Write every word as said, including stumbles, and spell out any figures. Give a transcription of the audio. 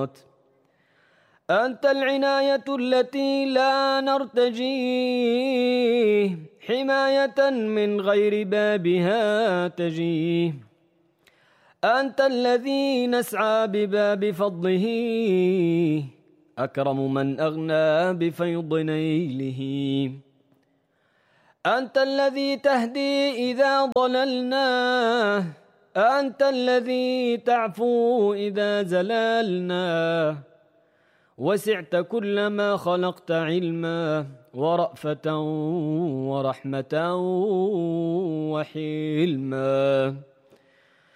الخيرات. أنت العناية التي لا نرتجيه، حماية من غير بابها تجيه. أنت الذي نسعى بباب فضله، أكرم من أغنى بفيض نيله. أنت الذي تهدي إذا ضللنا، أنت الذي تعفو إذا زللنا. وسعت كل ما خلقت علما ورأفة ورحمة وحلما.